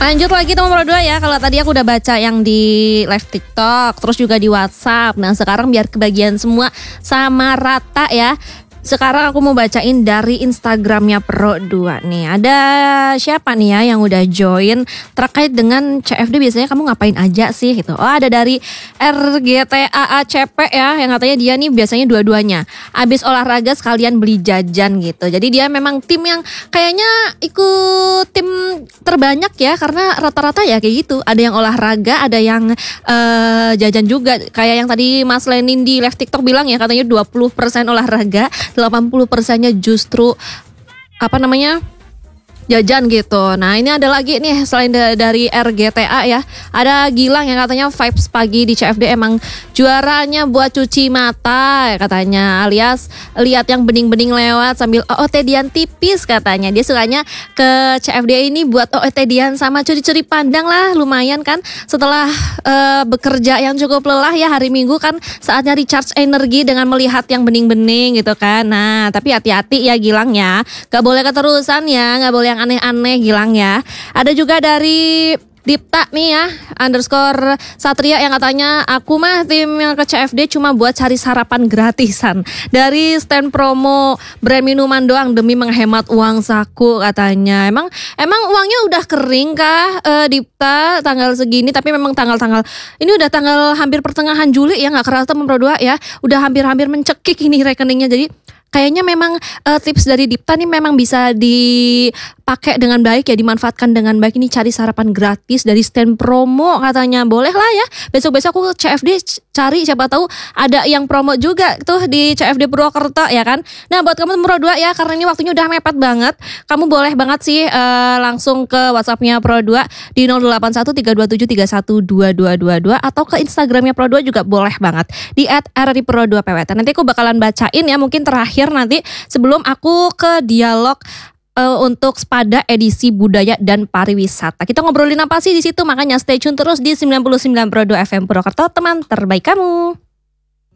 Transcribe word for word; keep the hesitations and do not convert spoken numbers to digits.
Lanjut lagi teman Pro dua ya. Kalau tadi aku udah baca yang di live TikTok, terus juga di WhatsApp. Nah sekarang biar kebagian semua sama rata ya. Sekarang aku mau bacain dari Instagramnya Pro dua nih. Ada siapa nih ya yang udah join terkait dengan C F D biasanya kamu ngapain aja sih gitu. Oh ada dari R G T A A C P ya yang katanya dia nih biasanya dua-duanya. Abis olahraga sekalian beli jajan gitu. Jadi dia memang tim yang kayaknya ikut tim terbanyak ya. Karena rata-rata ya kayak gitu. Ada yang olahraga, ada yang uh, jajan juga. Kayak yang tadi Mas Lenin di live TikTok bilang ya katanya dua puluh persen olahraga, delapan puluh persennya justru apa namanya jajan gitu. Nah ini ada lagi nih selain da- dari R G T A ya, ada Gilang yang katanya vibes pagi di C F D emang juaranya buat cuci mata ya katanya, alias lihat yang bening-bening lewat sambil O O T-dian tipis katanya. Dia sukanya ke C F D ini buat O O T-dian sama curi-curi pandang lah, lumayan kan setelah uh, bekerja yang cukup lelah ya hari Minggu kan saatnya recharge energi dengan melihat yang bening-bening gitu kan. Nah tapi hati-hati ya Gilang ya, gak boleh keterusan ya, gak boleh yang aneh-aneh Gilang ya. Ada juga dari Dipta nih ya underscore Satria yang katanya aku mah tim yang ke C F D cuma buat cari sarapan gratisan dari stand promo brand minuman doang demi menghemat uang saku katanya. Emang emang uangnya udah kering kah uh, Dipta tanggal segini, tapi memang tanggal-tanggal ini udah tanggal hampir pertengahan Juli ya, nggak kerasa teman Pro dua ya udah hampir-hampir mencekik ini rekeningnya. Jadi kayaknya memang uh, tips dari Dipta nih memang bisa dipakai dengan baik ya, dimanfaatkan dengan baik. Ini cari sarapan gratis dari stand promo katanya. Boleh lah ya, besok-besok aku ke C F D cari, siapa tahu ada yang promo juga tuh di C F D Purwokerto ya kan. Nah buat kamu Pro dua ya, karena ini waktunya udah mepet banget, kamu boleh banget sih uh, langsung ke WhatsAppnya Pro dua di nol delapan satu tiga dua tujuh tiga satu dua dua dua dua atau ke Instagramnya Pro dua juga boleh banget di at r r i pro dua p w t. Nanti aku bakalan bacain ya mungkin terakhir nanti sebelum aku ke dialog uh, untuk Spada edisi budaya dan pariwisata. Kita ngobrolin apa sih di situ, makanya stay tune terus di sembilan puluh sembilan Pro dua F M Purwokerto, teman terbaik kamu.